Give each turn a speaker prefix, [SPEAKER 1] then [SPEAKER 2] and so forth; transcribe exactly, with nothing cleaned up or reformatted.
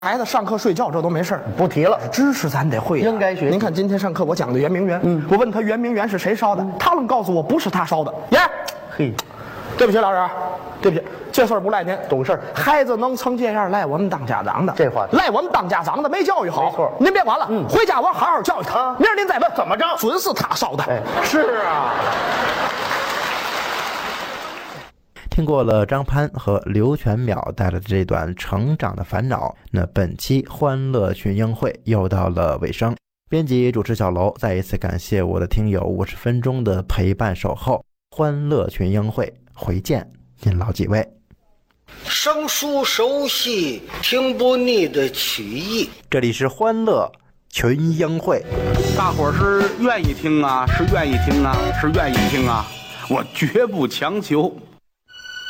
[SPEAKER 1] 孩子上课睡觉这都没事儿，
[SPEAKER 2] 不提了。
[SPEAKER 1] 知识咱得会、啊，
[SPEAKER 2] 应该学。
[SPEAKER 1] 您看今天上课我讲的圆明园，嗯，我问他圆明园是谁烧的，嗯、他愣告诉我不是他烧的。耶，
[SPEAKER 2] 嘿，
[SPEAKER 1] 对不起老师，对不起，这事儿不赖您，
[SPEAKER 2] 懂事。
[SPEAKER 1] 孩子能成这样，赖我们当家长的。
[SPEAKER 2] 这话
[SPEAKER 1] 赖我们当家长的没教育好。
[SPEAKER 2] 没错，
[SPEAKER 1] 您别管了，
[SPEAKER 2] 嗯，
[SPEAKER 1] 回家我好好教育他。啊、明儿您再问
[SPEAKER 2] 怎么着，
[SPEAKER 1] 准是他烧的。
[SPEAKER 2] 哎，是啊。
[SPEAKER 3] 听过了张潘和刘全淼带来的这段成长的烦恼，那本期欢乐群英会又到了尾声。编辑主持小楼再一次感谢我的听友五十分钟的陪伴守候。欢乐群英会，回见您老几位。
[SPEAKER 4] 生疏熟悉，听不腻的曲艺。
[SPEAKER 3] 这里是欢乐群英会，
[SPEAKER 5] 大伙儿是愿意听啊，是愿意听啊，是愿意听啊，我绝不强求。